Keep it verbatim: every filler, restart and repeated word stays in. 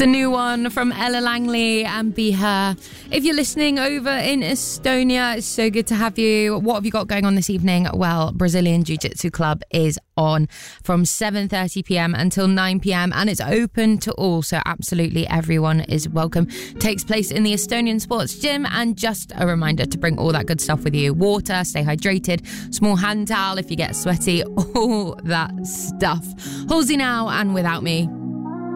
a new one from Ella Langley and Be Her. If you're listening over in Estonia, it's so good to have you. What have you got going on this evening? Well, Brazilian Jiu-Jitsu Club is on from seven thirty p.m. until nine p.m. and it's open to all, so absolutely everyone is welcome. Takes place in the Estonian Sports Gym, and just a reminder to bring all that good stuff with you. Water, stay hydrated, small hand towel if you get sweaty, all that stuff. Halsey now and Without Me.